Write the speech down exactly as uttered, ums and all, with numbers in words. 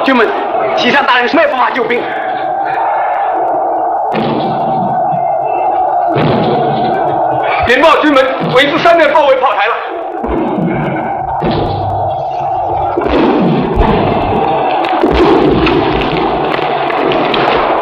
军们，西上大人没有办法救兵。 禀报军门，伪自三面包围炮台了。